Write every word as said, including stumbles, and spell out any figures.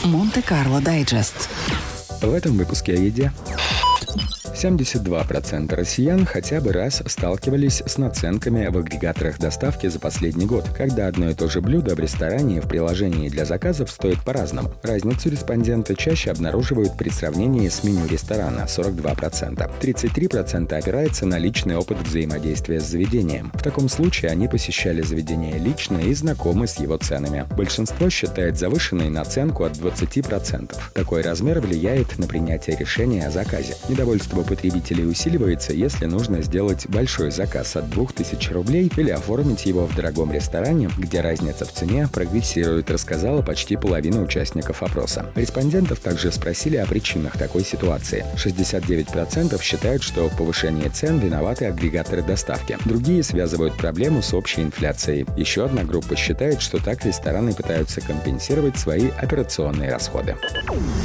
Монте-Карло Дайджест. В этом выпуске о еде. семьдесят два процента россиян хотя бы раз сталкивались с наценками в агрегаторах доставки за последний год, когда одно и то же блюдо в ресторане и в приложении для заказов стоит по-разному. Разницу респонденты чаще обнаруживают при сравнении с меню ресторана – сорок два процента. тридцать три процента опирается на личный опыт взаимодействия с заведением. В таком случае они посещали заведение лично и знакомы с его ценами. Большинство считает завышенной наценку от двадцати процентов. Такой размер влияет на принятие решения о заказе. Недовольство потребителей усиливается, если нужно сделать большой заказ от двух тысяч рублей или оформить его в дорогом ресторане, где разница в цене прогрессирует, рассказала почти половина участников опроса. Респондентов также спросили о причинах такой ситуации. шестьдесят девять процентов считают, что в повышении цен виноваты агрегаторы доставки. Другие связывают проблему с общей инфляцией. Еще одна группа считает, что так рестораны пытаются компенсировать свои операционные расходы.